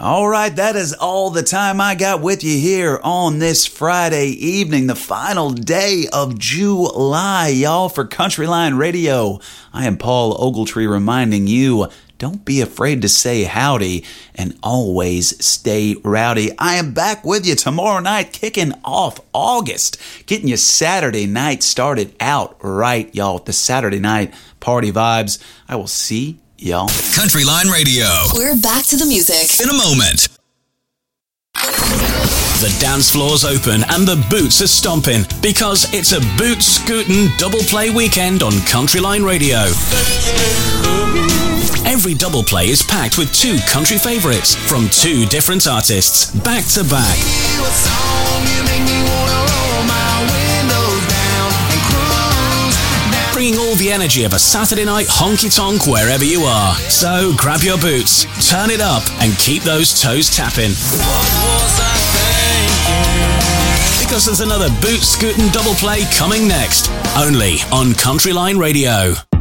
All right, that is all the time I got with you here on this Friday evening, the final day of July, y'all, for Country Line Radio. I am Paul Ogletree reminding you, don't be afraid to say howdy and always stay rowdy. I am back with you tomorrow night, kicking off August, getting you Saturday night started out right, y'all, with the Saturday night party vibes. I will see y'all. Country Line Radio. We're back to the music in a moment. The dance floor's open and the boots are stomping because it's a boot scootin' double play weekend on Country Line Radio. Every double play is packed with two country favourites from two different artists, back to back. Bringing all the energy of a Saturday night honky-tonk wherever you are. So grab your boots, turn it up, and keep those toes tapping. Because there's another boot scootin' double play coming next, only on Country Line Radio.